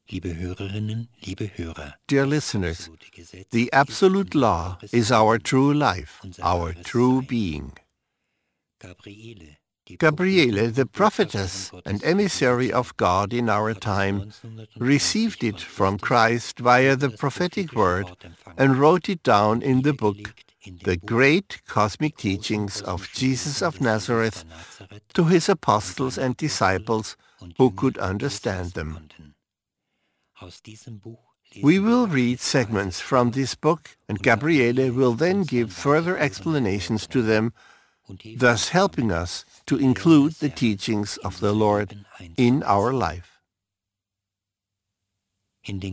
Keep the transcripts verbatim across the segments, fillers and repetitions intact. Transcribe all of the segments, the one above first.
Liebe Hörerinnen, liebe Hörer, Dear listeners, the absolute law is our true life, our true being. Gabriele, the prophetess and emissary of God in our time, received it from Christ via the prophetic word and wrote it down in the book, The Great Cosmic Teachings of Jesus of Nazareth, to his apostles and disciples who could understand them. We will read segments from this book, and Gabriele will then give further explanations to them, thus helping us to include the teachings of the Lord in our life. In the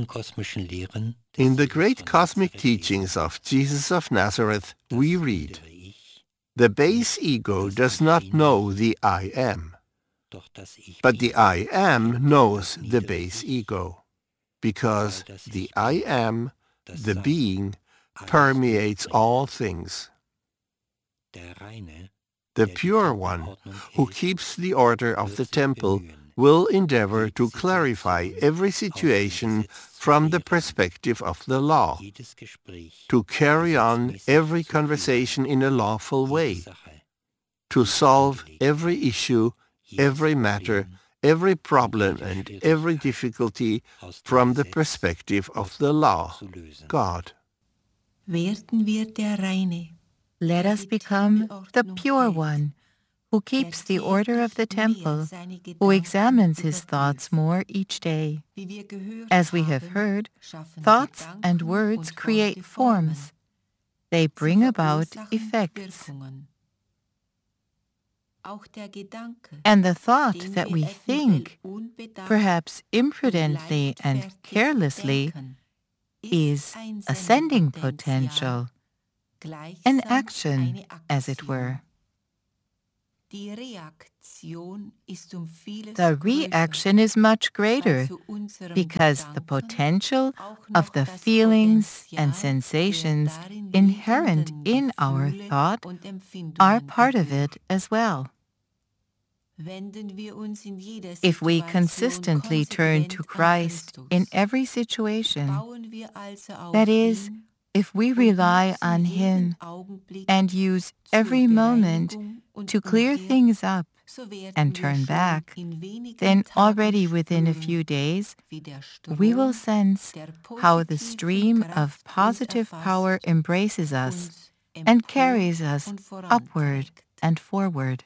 great cosmic teachings of Jesus of Nazareth, we read, "The base ego does not know the I am, but the I am knows the base ego, because the I am, the being, permeates all things. The pure one, who keeps the order of the temple, will endeavor to clarify every situation from the perspective of the law, to carry on every conversation in a lawful way, to solve every issue, every matter, every problem and every difficulty from the perspective of the law, God." Let us become the pure one, who keeps the order of the temple, who examines his thoughts more each day. As we have heard, thoughts and words create forms. They bring about effects. And the thought that we think, perhaps imprudently and carelessly, is a sending potential, an action, as it were. The reaction is much greater because the potential of the feelings and sensations inherent in our thought are part of it as well. If we consistently turn to Christ in every situation, that is, if we rely on Him and use every moment to clear things up and turn back, then already within a few days, we will sense how the stream of positive power embraces us and carries us upward and forward.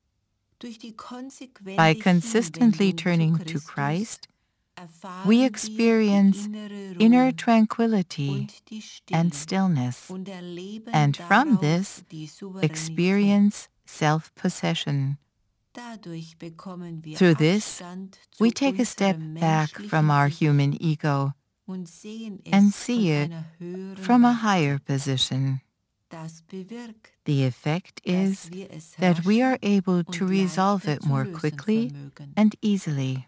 By consistently turning to Christ, we experience inner tranquility and stillness, and from this experience self-possession. Through this, we take a step back from our human ego and see it from a higher position. The effect is that we are able to resolve it more quickly and easily.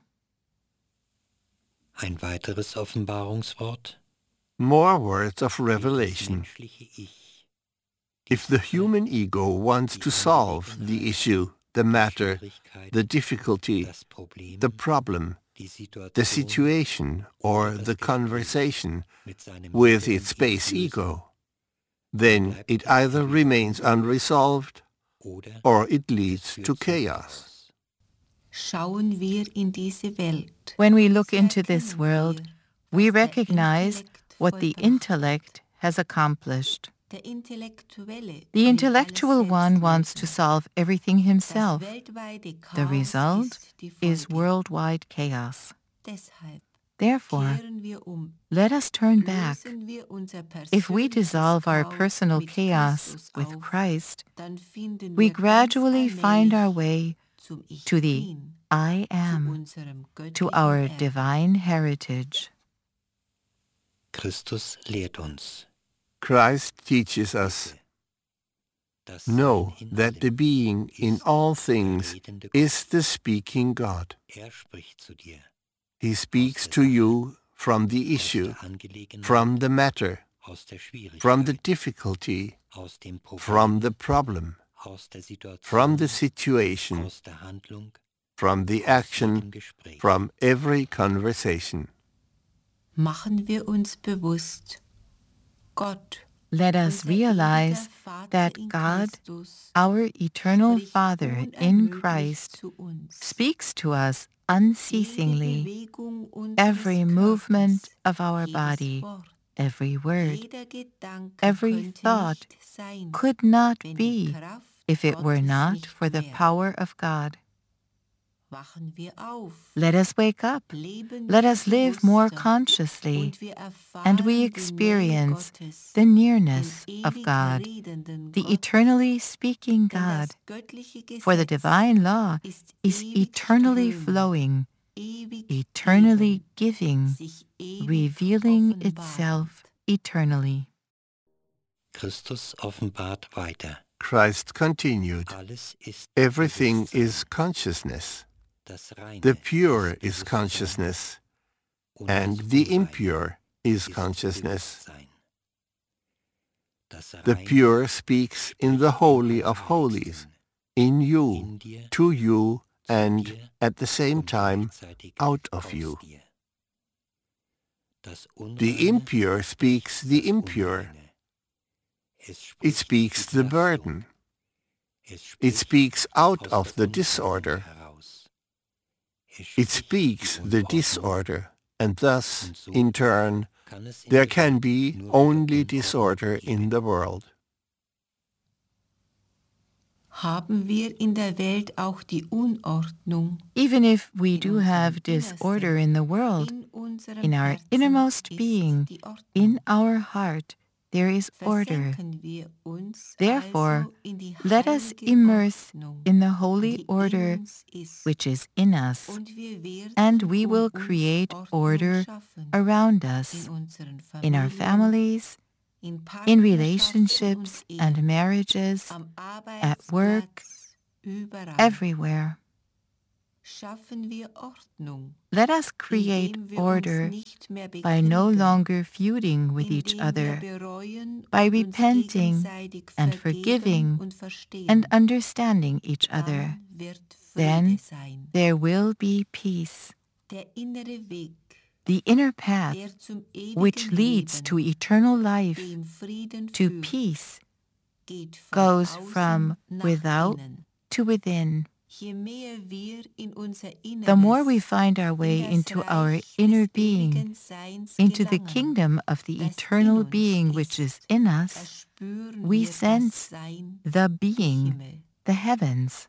Ein weiteres Offenbarungswort. More words of revelation. If the human ego wants to solve the issue, the matter, the difficulty, the problem, the situation, or the conversation with its base ego, then it either remains unresolved or it leads to chaos. When we look into this world, we recognize what the intellect has accomplished. The intellectual one wants to solve everything himself. The result is worldwide chaos. Therefore, let us turn back. If we dissolve our personal chaos with Christ, we gradually find our way to the I am, to our divine heritage. Christus lehrt uns. Christ teaches us. Know that the being in all things is the speaking God. He speaks to you from the issue, from the matter, from the difficulty, from the problem, from the situation, from the action, from every conversation. machen wir uns bewusst, Gott, let us realize that God, our eternal Father in Christ, speaks to us unceasingly. Every movement of our body, every word, every thought could not be if it were not for the power of God. Let us wake up. Let us live more consciously, and we experience the nearness of God, the eternally speaking God. For the divine law is eternally flowing, eternally giving, revealing itself eternally. Christus offenbart weiter. Christ continued, everything is consciousness. The pure is consciousness, and the impure is consciousness. The pure speaks in the Holy of Holies, in you, to you, and at the same time out of you. The impure speaks the impure. It speaks the burden. It speaks out of the disorder. It speaks the disorder, and thus, in turn, there can be only disorder in the world. Haben wir in der Welt auch die Unordnung? Even if we do have disorder in the world, in our innermost being, in our heart, there is order. Therefore, let us immerse in the holy order which is in us, and we will create order around us, in our families, in relationships and marriages, at work, everywhere. Let us create order by no longer feuding with each other, by repenting and forgiving and understanding each other. Then there will be peace. The inner path, which leads to eternal life, to peace, goes from without to within. The more we find our way into our inner being, into the kingdom of the eternal being which is in us, we sense the being, the heavens.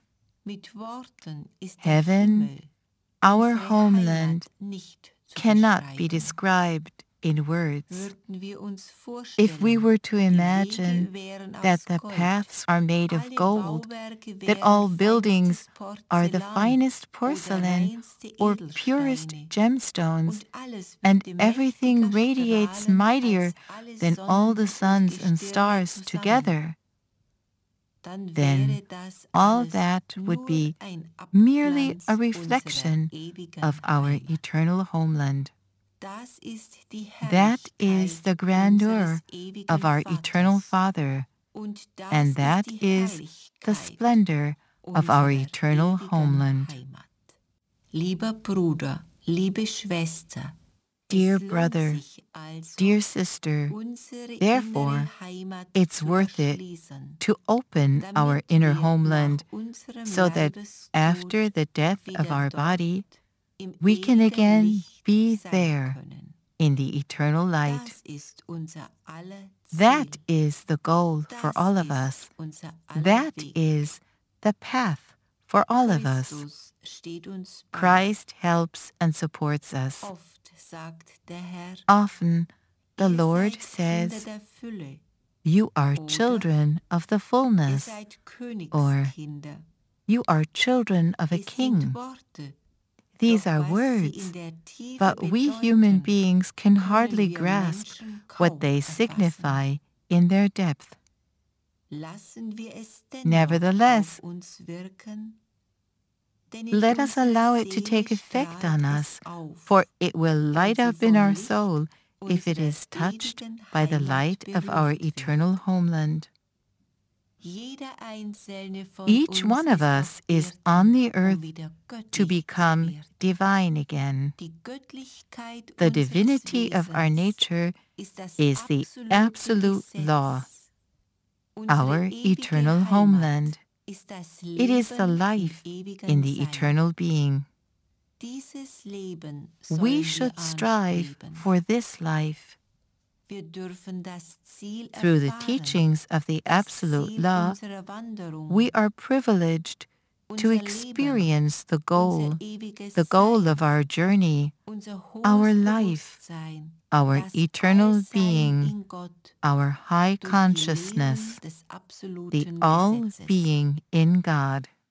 Heaven, our homeland, cannot be described in words. If we were to imagine that the paths are made of gold, that all buildings are the finest porcelain or purest gemstones, and everything radiates mightier than all the suns and stars together, then all that would be merely a reflection of our eternal homeland. That is the grandeur of our eternal Father, and that is the splendor of our eternal homeland. Lieber Bruder, liebe Schwester, dear brother, dear sister, therefore, it's worth it to open our inner homeland so that after the death of our body, we can again be there in the eternal light. That is the goal for all of us. That is the path for all of us. Christ helps and supports us. Often the Lord says, "You are children of the fullness," or "You are children of a king." These are words, but we human beings can hardly grasp what they signify in their depth. Nevertheless, let us allow it to take effect on us, for it will light up in our soul if it is touched by the light of our eternal homeland. Each one of us is on the earth to become divine again. The divinity of our nature is the absolute law, our eternal homeland. It is the life in the eternal being. We should strive for this life. Through the teachings of the absolute law, we are privileged to experience the goal, the goal of our journey, our life, our eternal being, our high consciousness, the all-being in God.